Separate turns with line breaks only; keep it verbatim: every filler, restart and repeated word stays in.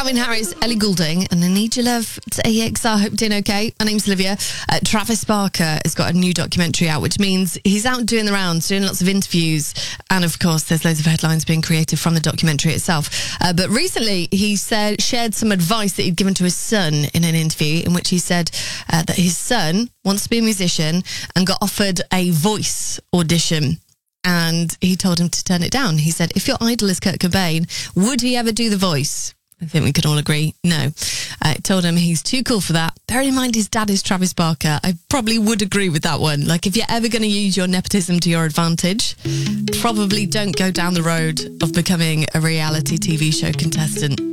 Calvin Harris, Ellie Goulding, and I need your love to A X R. Hope you're doing okay. My name's Olivia. Uh, Travis Barker has got a new documentary out, which means he's out doing the rounds, doing lots of interviews, and of course, there's loads of headlines being created from the documentary itself. Uh, but recently, he said shared some advice that he'd given to his son in an interview, in which he said uh, that his son wants to be a musician and got offered a voice audition. And he told him to turn it down. He said, if your idol is Kurt Cobain, would he ever do The Voice? I think we could all agree, no. I told him he's too cool for that. Bear in mind his dad is Travis Barker. I probably would agree with that one. Like, if you're ever going to use your nepotism to your advantage, probably don't go down the road of becoming a reality T V show contestant.